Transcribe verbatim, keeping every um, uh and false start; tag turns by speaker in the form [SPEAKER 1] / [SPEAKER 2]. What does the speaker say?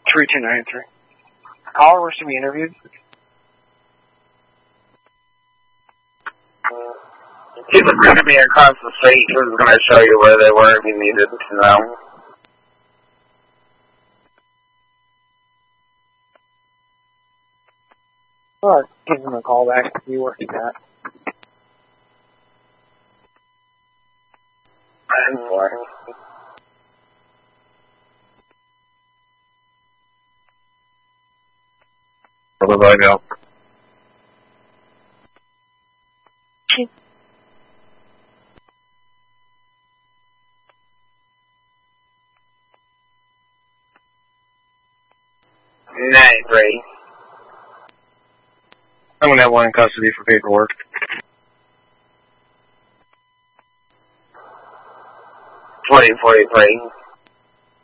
[SPEAKER 1] three two nine three. Caller was to be interviewed.
[SPEAKER 2] He's going to be across the street. He was going to show you where they were if you needed to know.
[SPEAKER 1] Alright, give him a call back to see where he's at.
[SPEAKER 2] I'm sorry.
[SPEAKER 3] Where do I go?
[SPEAKER 2] nine three.
[SPEAKER 3] I'm going to have one in custody for paperwork.
[SPEAKER 2] twenty forty-three.